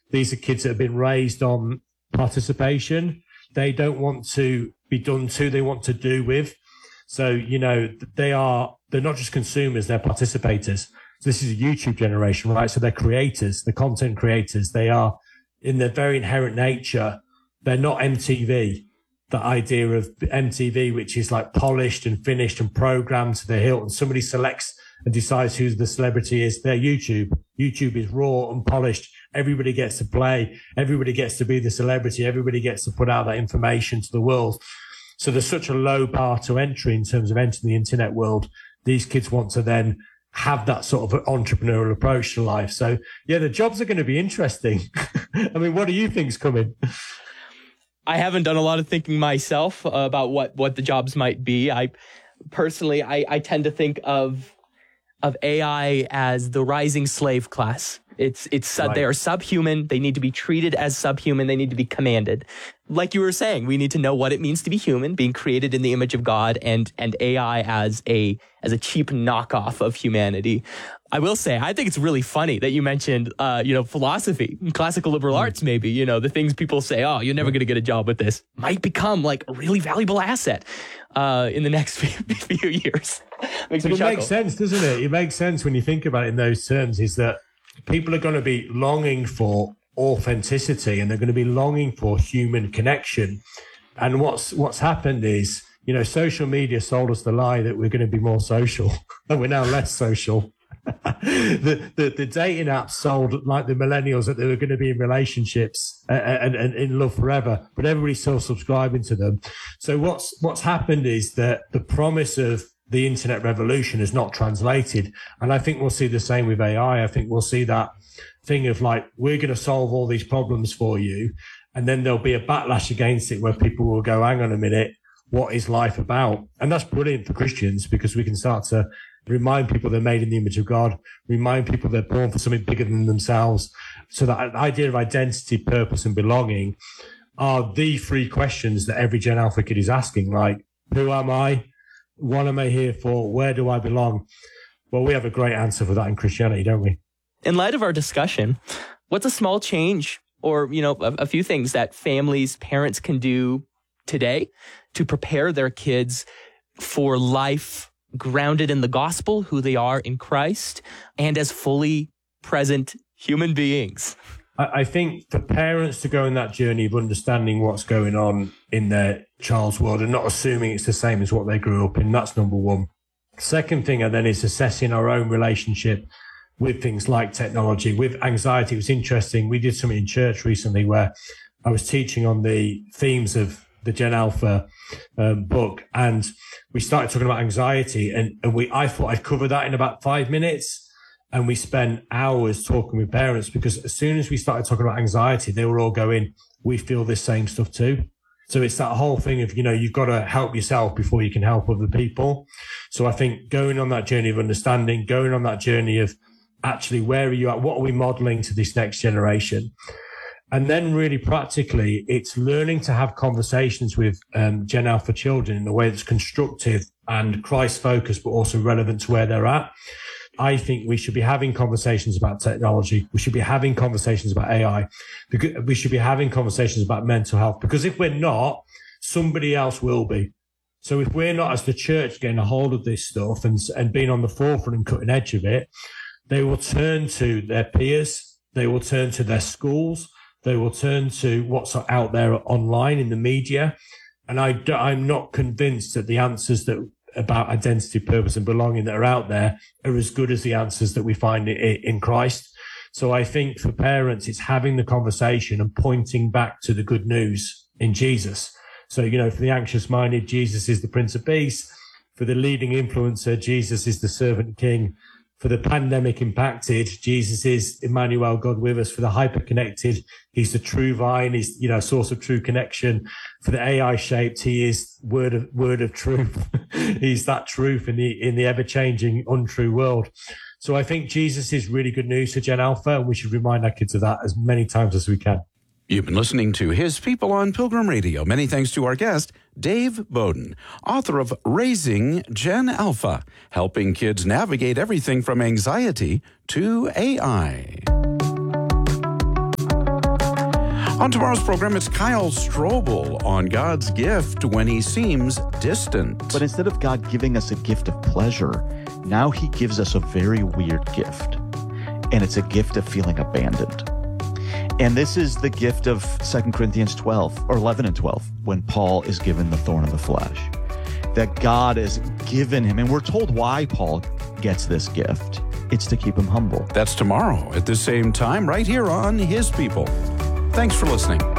These are kids that have been raised on participation. They don't want to be done to, they want to do with. So, they're not just consumers, they're participators. So this is a YouTube generation, right? So they're creators, they're content creators. They are, in their very inherent nature, they're not MTV. The idea of MTV, which is like polished and finished and programmed to the hilt, and somebody selects and decides who the celebrity is. They're YouTube. YouTube is raw and polished. Everybody gets to play. Everybody gets to be the celebrity. Everybody gets to put out that information to the world. So there's such a low bar to entry in terms of entering the internet world. These kids want to then have that sort of entrepreneurial approach to life. So yeah, the jobs are going to be interesting. I mean, what do you think's coming? I haven't done a lot of thinking myself about what the jobs might be. I personally tend to think of AI as the rising slave class. It's right. They are subhuman. They need to be treated as subhuman. They need to be commanded. Like you were saying, we need to know what it means to be human, being created in the image of God, and AI as a cheap knockoff of humanity. I will say, I think it's really funny that you mentioned, philosophy, classical liberal arts, maybe, the things people say, oh, you're never going to get a job with this, might become like a really valuable asset in the next few years. It makes sense, doesn't it? It makes sense when you think about it in those terms, is that people are going to be longing for authenticity, and they're going to be longing for human connection. And what's happened is, social media sold us the lie that we're going to be more social, and we're now less social. The dating apps sold like the millennials that they were going to be in relationships and in love forever, but everybody's still subscribing to them. So what's happened is that the promise of the internet revolution is not translated. And I think we'll see the same with AI. I think we'll see that thing of like, we're going to solve all these problems for you. And then there'll be a backlash against it where people will go, hang on a minute, what is life about? And that's brilliant for Christians, because we can start to remind people they're made in the image of God, remind people they're born for something bigger than themselves. So that idea of identity, purpose, and belonging are the three questions that every Gen Alpha kid is asking, like, who am I? What am I here for? Where do I belong? Well, we have a great answer for that in Christianity, don't we? In light of our discussion, what's a small change or, a few things that families, parents can do today to prepare their kids for life grounded in the gospel, who they are in Christ, and as fully present human beings? I think for parents to go on that journey of understanding what's going on in their child's world and not assuming it's the same as what they grew up in, that's number one. Second thing then is assessing our own relationship with things like technology, with anxiety. It was interesting. We did something in church recently where I was teaching on the themes of the Gen Alpha book, and we started talking about anxiety, and I thought I'd cover that in about 5 minutes. And we spent hours talking with parents, because as soon as we started talking about anxiety, they were all going, we feel this same stuff too. So it's that whole thing of, you've got to help yourself before you can help other people. So I think going on that journey of understanding, going on that journey of actually, where are you at? What are we modeling to this next generation? And then really practically, it's learning to have conversations with Gen Alpha children in a way that's constructive and Christ-focused, but also relevant to where they're at. I think we should be having conversations about technology. We should be having conversations about AI. We should be having conversations about mental health, because if we're not, somebody else will be. So if we're not, as the church, getting a hold of this stuff and being on the forefront and cutting edge of it, they will turn to their peers. They will turn to their schools. They will turn to what's out there online in the media. And I'm not convinced that the answers about identity, purpose, and belonging that are out there are as good as the answers that we find in Christ. So I think for parents, it's having the conversation and pointing back to the good news in Jesus. So, for the anxious minded, Jesus is the Prince of Peace. For the leading influencer, Jesus is the servant king. For the pandemic impacted, Jesus is Emmanuel, God with us. For the hyper connected, he's the true vine. He's, source of true connection. For the AI shaped, he is word of truth. He's that truth in the ever changing, untrue world. So I think Jesus is really good news for Gen Alpha, and we should remind our kids of that as many times as we can. You've been listening to His People on Pilgrim Radio. Many thanks to our guest, Dave Bowden, author of Raising Gen Alpha, helping kids navigate everything from anxiety to AI. On tomorrow's program, it's Kyle Strobel on God's gift when he seems distant. But instead of God giving us a gift of pleasure, now he gives us a very weird gift. And it's a gift of feeling abandoned. And this is the gift of 2 Corinthians 12, or 11 and 12, when Paul is given the thorn of the flesh. That God has given him, and we're told why Paul gets this gift. It's to keep him humble. That's tomorrow at the same time, right here on His People. Thanks for listening.